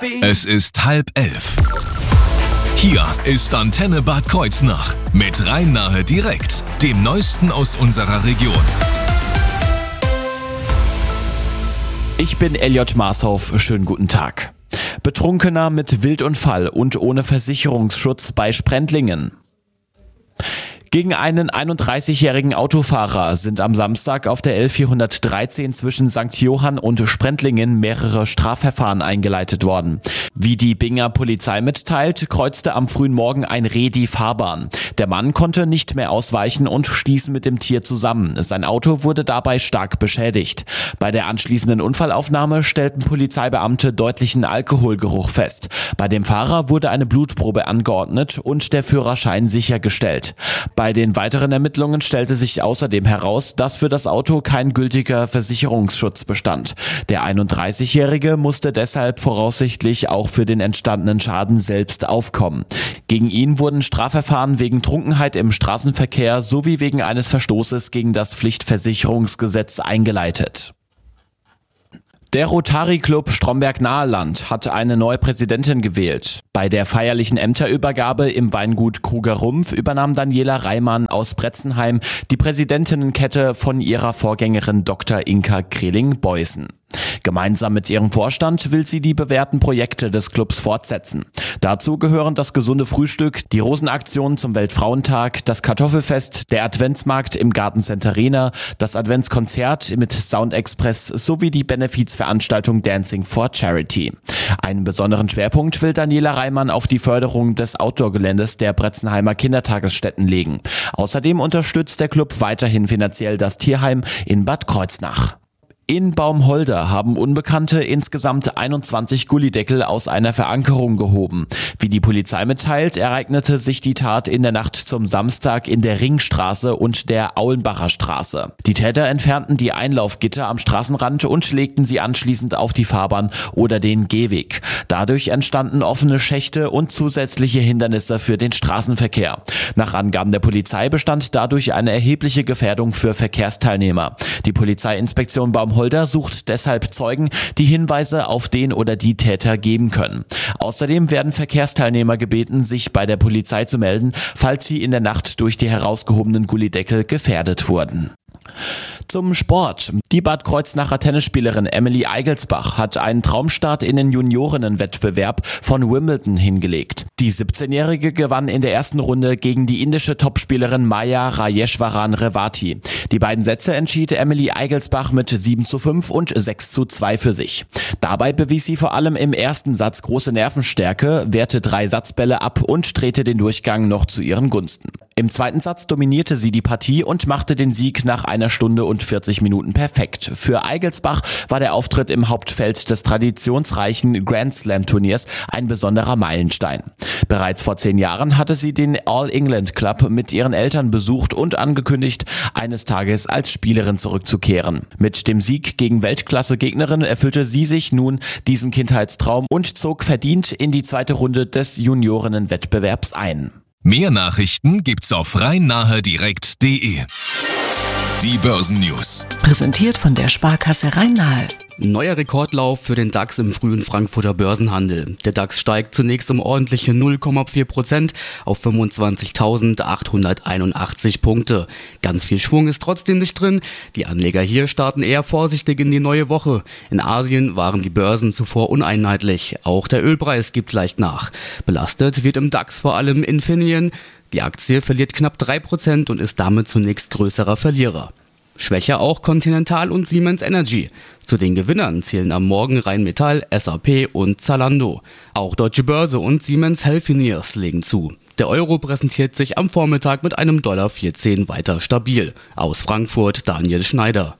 Es ist 10:30. Hier ist Antenne Bad Kreuznach mit Rhein-Nahe direkt, dem Neuesten aus unserer Region. Ich bin Elliot Marshoff, schönen guten Tag. Betrunkener mit Wildunfall und ohne Versicherungsschutz bei Sprendlingen. Gegen einen 31-jährigen Autofahrer sind am Samstag auf der L413 zwischen St. Johann und Sprendlingen mehrere Strafverfahren eingeleitet worden. Wie die Binger Polizei mitteilt, kreuzte am frühen Morgen ein Reh die Fahrbahn. Der Mann konnte nicht mehr ausweichen und stieß mit dem Tier zusammen. Sein Auto wurde dabei stark beschädigt. Bei der anschließenden Unfallaufnahme stellten Polizeibeamte deutlichen Alkoholgeruch fest. Bei dem Fahrer wurde eine Blutprobe angeordnet und der Führerschein sichergestellt. Bei den weiteren Ermittlungen stellte sich außerdem heraus, dass für das Auto kein gültiger Versicherungsschutz bestand. Der 31-Jährige musste deshalb voraussichtlich auch für den entstandenen Schaden selbst aufkommen. Gegen ihn wurden Strafverfahren wegen Trunkenheit im Straßenverkehr sowie wegen eines Verstoßes gegen das Pflichtversicherungsgesetz eingeleitet. Der Rotary Club Stromberg-Naheland hat eine neue Präsidentin gewählt. Bei der feierlichen Ämterübergabe im Weingut Kruger-Rumpf übernahm Daniela Reimann aus Bretzenheim die Präsidentinnenkette von ihrer Vorgängerin Dr. Inka Kreling-Beußen. Gemeinsam mit ihrem Vorstand will sie die bewährten Projekte des Clubs fortsetzen. Dazu gehören das gesunde Frühstück, die Rosenaktion zum Weltfrauentag, das Kartoffelfest, der Adventsmarkt im Gartencenter Rehna, das Adventskonzert mit Sound Express sowie die Benefizveranstaltung Dancing for Charity. Einen besonderen Schwerpunkt will Daniela Reimann auf die Förderung des Outdoor-Geländes der Bretzenheimer Kindertagesstätten legen. Außerdem unterstützt der Club weiterhin finanziell das Tierheim in Bad Kreuznach. In Baumholder haben Unbekannte insgesamt 21 Gullydeckel aus einer Verankerung gehoben. Wie die Polizei mitteilt, ereignete sich die Tat in der Nacht zum Samstag in der Ringstraße und der Aulenbacher Straße. Die Täter entfernten die Einlaufgitter am Straßenrand und legten sie anschließend auf die Fahrbahn oder den Gehweg. Dadurch entstanden offene Schächte und zusätzliche Hindernisse für den Straßenverkehr. Nach Angaben der Polizei bestand dadurch eine erhebliche Gefährdung für Verkehrsteilnehmer. Die Polizeiinspektion Baumholder sucht deshalb Zeugen, die Hinweise auf den oder die Täter geben können. Außerdem werden Verkehrsteilnehmer gebeten, sich bei der Polizei zu melden, falls sie in der Nacht durch die herausgehobenen Gullydeckel gefährdet wurden. Zum Sport. Die Bad Kreuznacher Tennisspielerin Emily Eigelsbach hat einen Traumstart in den Juniorinnenwettbewerb von Wimbledon hingelegt. Die 17-Jährige gewann in der ersten Runde gegen die indische Topspielerin Maya Rajeshwaran Revati. Die beiden Sätze entschied Emily Eigelsbach mit 7:5 und 6:2 für sich. Dabei bewies sie vor allem im ersten Satz große Nervenstärke, wehrte 3 Satzbälle ab und drehte den Durchgang noch zu ihren Gunsten. Im zweiten Satz dominierte sie die Partie und machte den Sieg nach 1 Stunde und 40 Minuten perfekt. Für Eigelsbach war der Auftritt im Hauptfeld des traditionsreichen Grand Slam Turniers ein besonderer Meilenstein. Bereits vor 10 Jahren hatte sie den All England Club mit ihren Eltern besucht und angekündigt, eines Tages als Spielerin zurückzukehren. Mit dem Sieg gegen Weltklasse-Gegnerin erfüllte sie sich nun diesen Kindheitstraum und zog verdient in die zweite Runde des Juniorinnenwettbewerbs ein. Mehr Nachrichten gibt's auf rhein-nahe-direkt.de. Die Börsennews. Präsentiert von der Sparkasse Rhein-Nahe. Neuer Rekordlauf für den DAX im frühen Frankfurter Börsenhandel. Der DAX steigt zunächst um ordentliche 0,4% auf 25.881 Punkte. Ganz viel Schwung ist trotzdem nicht drin. Die Anleger hier starten eher vorsichtig in die neue Woche. In Asien waren die Börsen zuvor uneinheitlich. Auch der Ölpreis gibt leicht nach. Belastet wird im DAX vor allem Infineon. Die Aktie verliert knapp 3% und ist damit zunächst größerer Verlierer. Schwächer auch Continental und Siemens Energy. Zu den Gewinnern zählen am Morgen Rheinmetall, SAP und Zalando. Auch Deutsche Börse und Siemens Healthineers legen zu. Der Euro präsentiert sich am Vormittag mit einem $1,14 weiter stabil. Aus Frankfurt Daniel Schneider.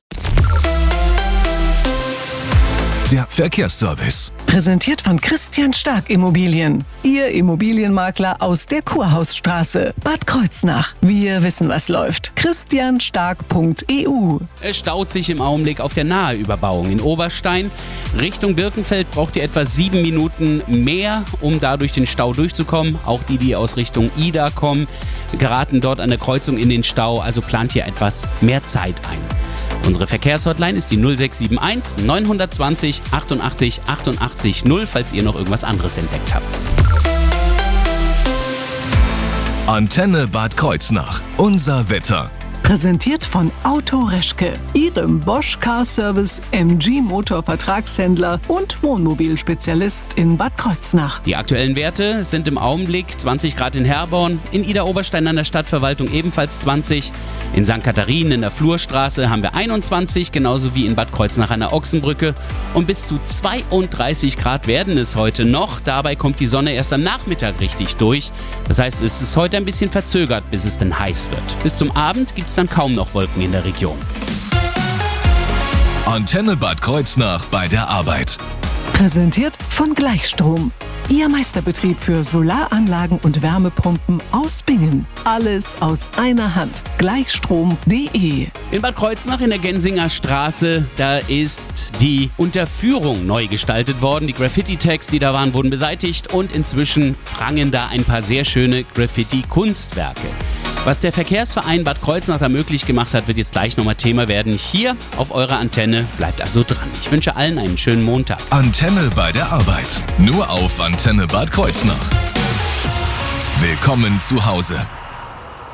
Der Verkehrsservice. Präsentiert von Christian Stark Immobilien. Ihr Immobilienmakler aus der Kurhausstraße. Bad Kreuznach. Wir wissen, was läuft. christianstark.eu. Es staut sich im Augenblick auf der Naheüberbauung in Oberstein. Richtung Birkenfeld braucht ihr etwa 7 Minuten mehr, um da durch den Stau durchzukommen. Auch die aus Richtung Ida kommen, geraten dort an der Kreuzung in den Stau. Also plant hier etwas mehr Zeit ein. Unsere Verkehrshotline ist die 0671 920 88 88 0, falls ihr noch irgendwas anderes entdeckt habt. Antenne Bad Kreuznach. Unser Wetter. Präsentiert von Auto Reschke, Ihrem Bosch Car Service MG Motor Vertragshändler und Wohnmobilspezialist in Bad Kreuznach. Die aktuellen Werte sind im Augenblick 20 Grad in Herborn, in Idar-Oberstein an der Stadtverwaltung ebenfalls 20, in St. Katharinen in der Flurstraße haben wir 21, genauso wie in Bad Kreuznach an der Ochsenbrücke, und bis zu 32 Grad werden es heute noch. Dabei kommt die Sonne erst am Nachmittag richtig durch. Das heißt, es ist heute ein bisschen verzögert, bis es dann heiß wird. Bis zum Abend gibt es dann kaum noch Wolken in der Region. Antenne Bad Kreuznach bei der Arbeit. Präsentiert von Gleichstrom. Ihr Meisterbetrieb für Solaranlagen und Wärmepumpen aus Bingen. Alles aus einer Hand. Gleichstrom.de. In Bad Kreuznach in der Gensinger Straße, da ist die Unterführung neu gestaltet worden. Die Graffiti-Tags, die da waren, wurden beseitigt und inzwischen prangen da ein paar sehr schöne Graffiti-Kunstwerke. Was der Verkehrsverein Bad Kreuznach da möglich gemacht hat, wird jetzt gleich nochmal Thema werden. Hier auf eurer Antenne. Bleibt also dran. Ich wünsche allen einen schönen Montag. Antenne bei der Arbeit. Nur auf Antenne Bad Kreuznach. Willkommen zu Hause.